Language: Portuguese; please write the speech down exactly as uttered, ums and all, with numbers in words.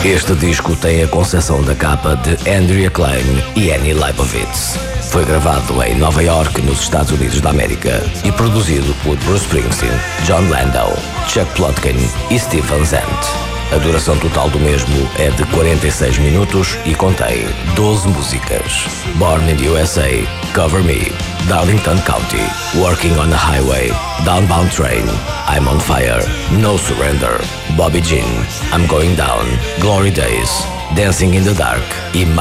Este disco tem a concepção da capa de Andrea Klein e Annie Leibovitz. Foi gravado em Nova York, nos Estados Unidos da América, e produzido por Bruce Springsteen, John Landau, Chuck Plotkin e Stephen Zant. A duração total do mesmo é de quarenta e seis minutos e contém doze músicas. Born in the U S A, Cover Me, Darlington County, Working on a Highway, Downbound Train, I'm on Fire, No Surrender, Bobby Jean, I'm Going Down, Glory Days, Dancing in the Dark e